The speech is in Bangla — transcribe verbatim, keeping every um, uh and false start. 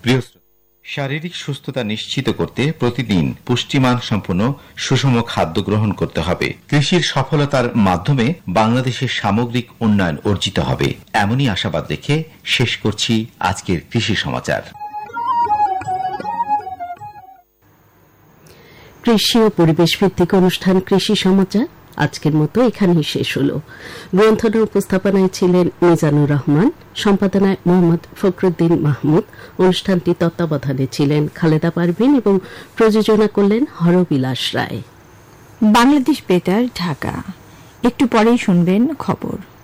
প্রিয় শারীরিক সুস্থতা নিশ্চিত করতে প্রতিদিন পুষ্টিমান সম্পন্ন সুষম খাদ্য গ্রহণ করতে হবে। কৃষির সফলতার মাধ্যমে বাংলাদেশের সামগ্রিক উন্নয়ন অর্জিত হবে, এমনই আশাবাদ রেখে শেষ করছি আজকের কৃষি সমাচার। কৃষি ও পরিবেশ ভিত্তিক অনুষ্ঠান কৃষি সমাচার আজকের মতো এখানেই শেষ হল। গ্রন্থনা উপস্থাপনায় ছিলেন মিজানুর রহমান, সম্পাদনায় মোহাম্মদ ফখরুদ্দিন মাহমুদ, অনুষ্ঠানটি তত্ত্বাবধানে ছিলেন খালেদা পারভিন এবং প্রযোজনা করলেন হরবিলাস রায়। বাংলাদেশ বেতার, ঢাকা। একটু পরেই শুনবেন খবর।